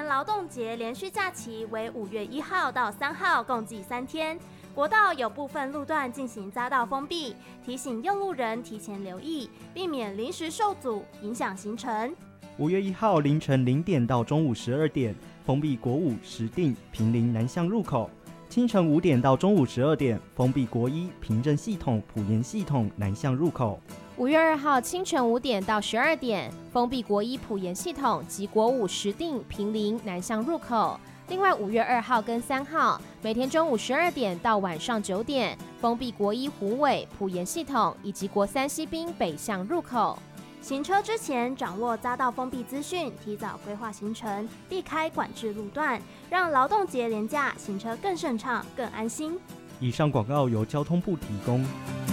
年劳动节连续假期为5月1号到3号，共计3天。国道有部分路段进行匝道封闭，提醒用路人提前留意，避免临时受阻，影响行程。 5月1号凌晨0点到中午12点，封闭国5石碇、坪林南向入口；清晨5点到中午12点，封闭国1平镇系统、埔盐系统南向入口。 5月2号清晨5点到12点，封闭国1埔盐系统及国5石碇、坪林南向入口。另外5月2号跟3号，每天中午12点到晚上9点，封闭国1虎尾、埔盐系统以及国3西滨北向入口。 行车之前掌握匝道封闭资讯，提早规划行程，避开管制路段，让劳动节连假行车更顺畅、更安心。 以上广告由交通部提供。